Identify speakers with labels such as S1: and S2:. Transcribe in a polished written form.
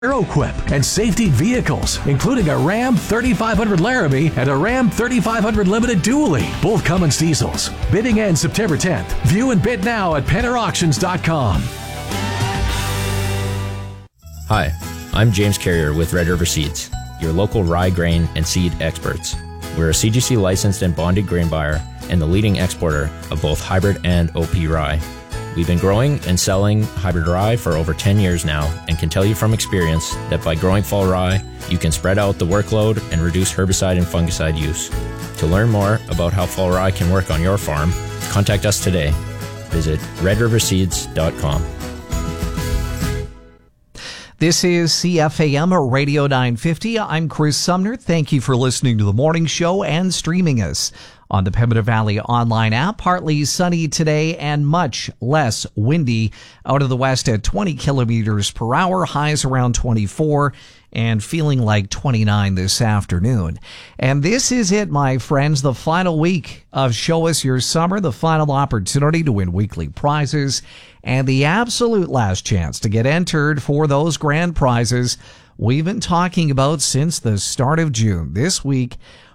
S1: Aeroquip and safety vehicles, including a Ram 3500 Laramie and a Ram 3500 Limited Dually, both Cummins diesels. Bidding ends September 10th. View and bid now at PennerAuctions.com.
S2: Hi, I'm James Carrier with Red River Seeds, your local rye grain and seed experts. We're a CGC licensed and bonded grain buyer and the leading exporter of both hybrid and OP rye. We've been growing and selling hybrid rye for over 10 years now and can tell you from experience that by growing fall rye, you can spread out the workload and reduce herbicide and fungicide use. To learn more about how fall rye can work on your farm, contact us today. Visit redriverseeds.com.
S3: This is CFAM Radio 950. I'm Chris Sumner. Thank you for listening to the morning show and streaming us on the Pembina Valley online app. Partly sunny today and much less windy out of the west at 20 kilometers per hour. Highs around 24 and feeling like 29 this afternoon. And this is it, my friends, the final week of Show Us Your Summer, the final opportunity to win weekly prizes, and the absolute last chance to get entered for those grand prizes we've been talking about since the start of June. This week,